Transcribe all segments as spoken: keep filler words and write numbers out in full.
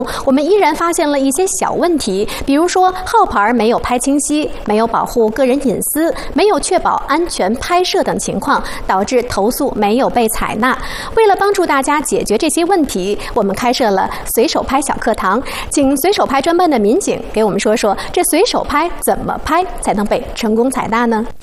我们依然发现了一些小问题，比如说号牌没有拍清晰，没有保护个人隐私，没有确保安全拍摄等情况，导致投诉没有被采纳。为了帮助大家解决这些问题，我们开设了随手拍小课堂，请随手拍专班的民警给我们说说，这随手拍怎么拍才能被成功采纳呢？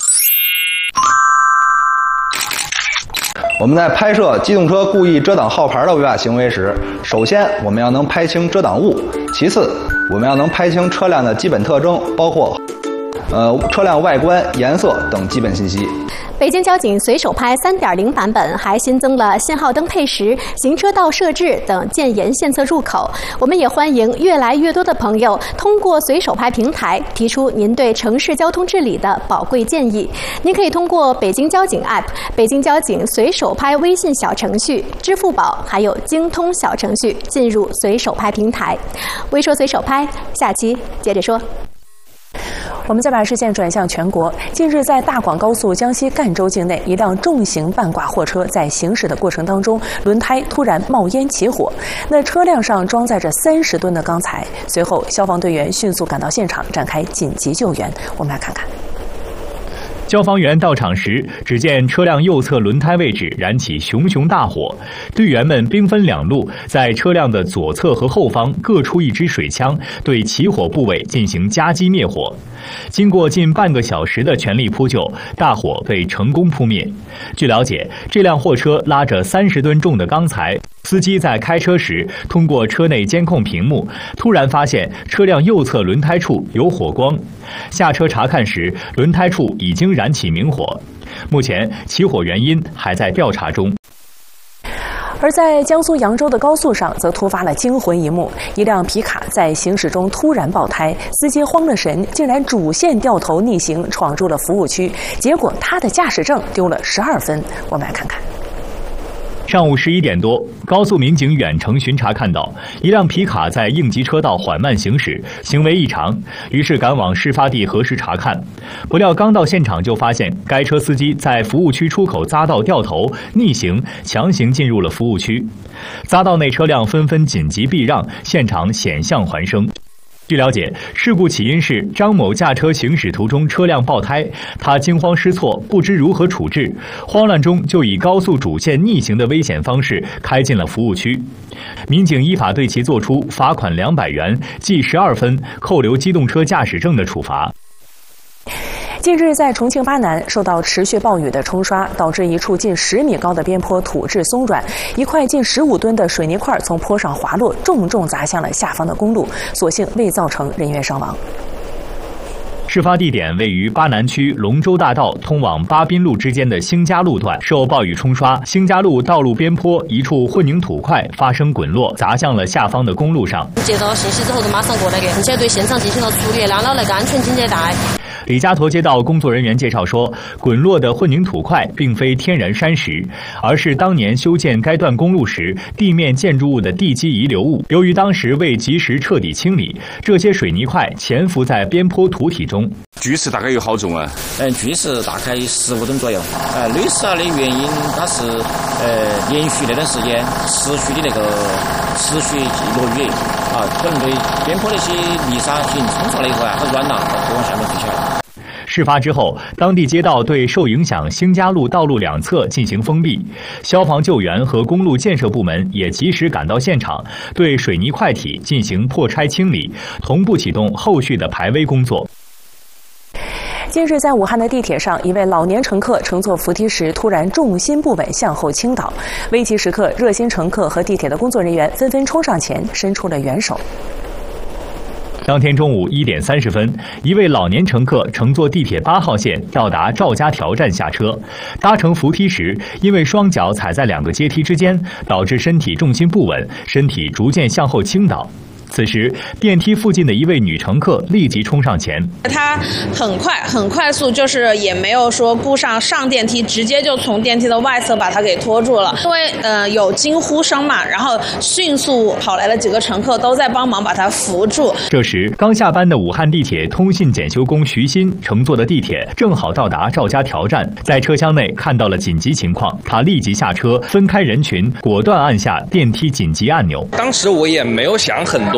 我们在拍摄机动车故意遮挡号牌的违法行为时，首先我们要能拍清遮挡物，其次我们要能拍清车辆的基本特征，包括呃车辆外观、颜色等基本信息。 北京交警随手拍 三点零 版本还新增了信号灯配时、行车道设置等建言献策入口。我们也欢迎越来越多的朋友通过随手拍平台提出您对城市交通治理的宝贵建议。您可以通过北京交警 App、北京交警随手拍微信小程序、支付宝还有京通小程序进入随手拍平台。微说随手拍，下期接着说。 我们再把视线转向全国。近日，在大广高速江西赣州境内，一辆重型半挂货车在行驶的过程当中，轮胎突然冒烟起火。那车辆上装载着三十吨的钢材。随后，消防队员迅速赶到现场，展开紧急救援。我们来看看。 消防员到场时，只见车辆右侧轮胎位置燃起熊熊大火，队员们兵分两路，在车辆的左侧和后方各出一支水枪，对起火部位进行夹击灭火。经过近半个小时的全力扑救，大火被成功扑灭。据了解，这辆货车拉着三十吨重的钢材，司机在开车时通过车内监控屏幕，突然发现车辆右侧轮胎处有火光，下车查看时，轮胎处已经燃起明火。目前起火原因还在调查中。 而在江苏扬州的高速上，则突发了惊魂一幕：一辆皮卡在行驶中突然爆胎，司机慌了神，竟然主线掉头逆行，闯入了服务区，结果他的驾驶证丢了十二分。我们来看看。 上午十一点多，高速民警远程巡查看到一辆皮卡在应急车道缓慢行驶，行为异常，于是赶往事发地核实查看。不料刚到现场就发现该车司机在服务区出口匝道掉头逆行，强行进入了服务区。匝道内车辆纷纷紧急避让，现场险象环生。据了解，事故起因是张某驾车行驶途中车辆爆胎，他惊慌失措，不知如何处置，慌乱中就以高速主线逆行的危险方式开进了服务区。民警依法对其作出罚款两百元、记十二分、扣留机动车驾驶证的处罚。 近日，在重庆巴南受到持续暴雨的冲刷，导致一处近十米高的边坡土质松软，一块近十五吨的水泥块从坡上滑落，重重砸向了下方的公路，所幸未造成人员伤亡。 事发地点位于巴南区龙州大道通往巴滨路之间的兴家路段，受暴雨冲刷，兴家路道路边坡一处混凝土块发生滚落，砸向了下方的公路上。 接到信息之后，就马上过来给，并且对现场进行了处理，拉了那个安全警戒带。 李家沱街道工作人员介绍说，滚落的混凝土块并非天然山石，而是当年修建该段公路时地面建筑物的地基遗留物。由于当时未及时彻底清理，这些水泥块潜伏在边坡土体中。 巨石大概有好重啊？ 嗯，巨石大概十五吨左右。呃，累死的原因它是呃连续那段时间持续的那个持续落雨啊，可能对边坡那些泥沙进行冲刷了以后啊，它软了，就往下面坠下来。 事发之后，当地街道对受影响兴家路道路两侧进行封闭，消防救援和公路建设部门也及时赶到现场，对水泥块体进行破拆清理，同步启动后续的排危工作。 近日，在武汉的地铁上，一位老年乘客乘坐扶梯时突然重心不稳向后倾倒，危急时刻，热心乘客和地铁的工作人员纷纷冲上前，伸出了援手。 当天中午一点三十分，一位老年乘客乘坐地铁八号线到达赵家条站下车，搭乘扶梯时，因为双脚踩在两个阶梯之间，导致身体重心不稳，身体逐渐向后倾倒。 此时，电梯附近的一位女乘客立即冲上前， 她很快很快速，就是也没有说顾上上电梯，直接就从电梯的外侧把她给拖住了。因为呃有惊呼声嘛，然后迅速跑来了几个乘客都在帮忙把她扶住。 这时，刚下班的武汉地铁通信检修工徐鑫乘坐的地铁正好到达赵家条站，在车厢内看到了紧急情况，他立即下车分开人群，果断按下电梯紧急按钮。 当时我也没有想很多。